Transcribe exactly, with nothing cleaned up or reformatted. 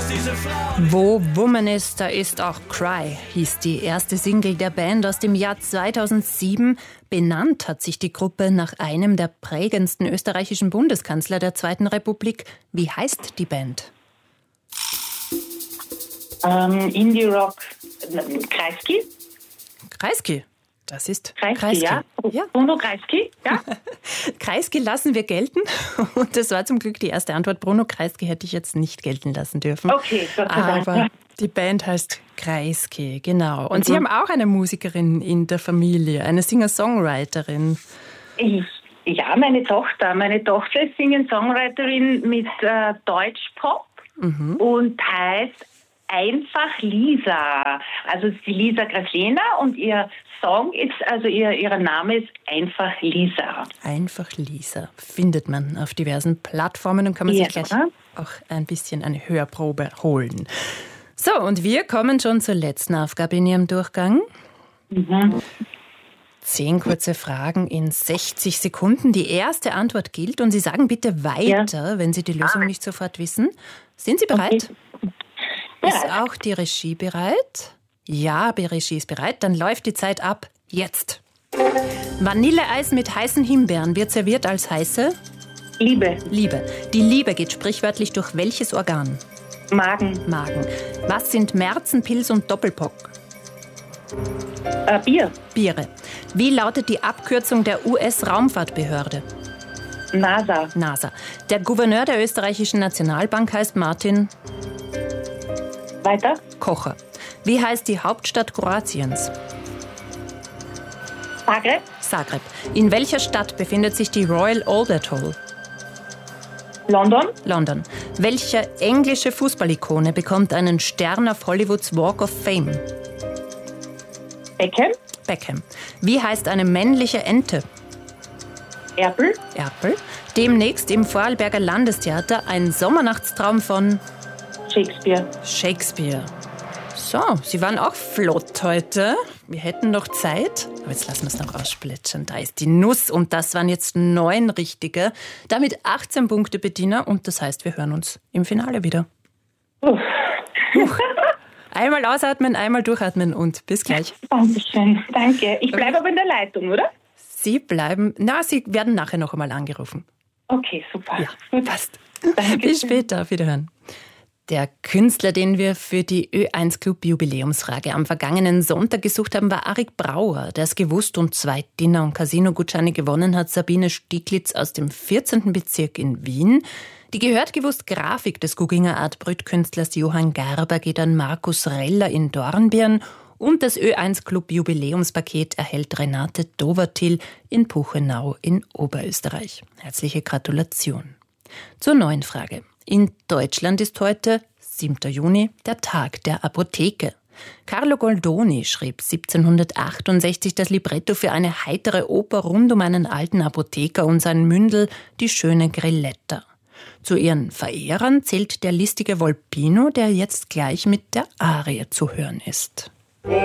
Wo Woman ist, da ist auch Cry, hieß die erste Single der Band aus dem Jahr zweitausendsieben. Benannt hat sich die Gruppe nach einem der prägendsten österreichischen Bundeskanzler der Zweiten Republik. Wie heißt die Band? Ähm, Indie-Rock. Kreisky? Kreisky, das ist Kreisky, Kreisky. ja. ja. Bruno Kreisky, ja. Kreisky lassen wir gelten. Und das war zum Glück die erste Antwort. Bruno Kreisky hätte ich jetzt nicht gelten lassen dürfen. Okay, Gott sei Dank. Aber die Band heißt Kreisky, genau. Und mhm. Sie haben auch eine Musikerin in der Familie, eine Singer-Songwriterin. Ich, ja, meine Tochter. Meine Tochter ist Singer-Songwriterin mit äh, Deutschpop mhm. und heißt einfach Lisa. Also die Lisa Graslena und ihr Song ist, also ihr, ihr Name ist einfach Lisa. Einfach Lisa findet man auf diversen Plattformen und kann man ja, sich gleich oder? auch ein bisschen eine Hörprobe holen. So, und wir kommen schon zur letzten Aufgabe in Ihrem Durchgang. Mhm. Zehn kurze Fragen in sechzig Sekunden. Die erste Antwort gilt und Sie sagen bitte weiter, ja. wenn Sie die Lösung nicht sofort wissen. Sind Sie bereit? Okay. Ist auch die Regie bereit? Ja, die Regie ist bereit. Dann läuft die Zeit ab. Jetzt. Vanilleeis mit heißen Himbeeren wird serviert als heiße? Liebe. Liebe. Die Liebe geht sprichwörtlich durch welches Organ? Magen. Magen. Was sind Märzen, Pils und Doppelbock? Äh, Bier. Biere. Wie lautet die Abkürzung der U S-Raumfahrtbehörde? NASA. NASA. Der Gouverneur der österreichischen Nationalbank heißt Martin? Weiter. Kocher. Wie heißt die Hauptstadt Kroatiens? Zagreb. Zagreb. In welcher Stadt befindet sich die Royal Albert Hall? London. London. Welche englische Fußballikone bekommt einen Stern auf Hollywoods Walk of Fame? Beckham. Beckham. Wie heißt eine männliche Ente? Erpel. Erpel. Demnächst im Vorarlberger Landestheater ein Sommernachtstraum von Shakespeare. Shakespeare. So, Sie waren auch flott heute. Wir hätten noch Zeit. Aber jetzt lassen wir es noch ausplätschern. Da ist die Nuss und das waren jetzt neun richtige. Damit achtzehn Punkte, Bettina. Und das heißt, wir hören uns im Finale wieder. Uff. Uff. Einmal ausatmen, einmal durchatmen und bis gleich. Dankeschön, danke. Ich bleibe aber in der Leitung, oder? Sie bleiben, na, Sie werden nachher noch einmal angerufen. Okay, super. Ja, passt. Bis später, auf Wiederhören. Der Künstler, den wir für die Ö eins Club Jubiläumsfrage am vergangenen Sonntag gesucht haben, war Arik Brauer. Der es gewusst und zwei Dinner- und Casino-Gutscheine gewonnen hat. Sabine Stieglitz aus dem vierzehnten Bezirk in Wien. Die gehört gewusst Grafik des Gugginger Art Brüt-Künstlers Johann Gerber geht an Markus Reller in Dornbirn. Und das Ö eins Club Jubiläumspaket erhält Renate Dovertil in Puchenau in Oberösterreich. Herzliche Gratulation. Zur neuen Frage. In Deutschland ist heute, siebter Juni, der Tag der Apotheke. Carlo Goldoni schrieb siebzehnhundertachtundsechzig das Libretto für eine heitere Oper rund um einen alten Apotheker und sein Mündel, die schöne Grilletta. Zu ihren Verehrern zählt der listige Volpino, der jetzt gleich mit der Arie zu hören ist.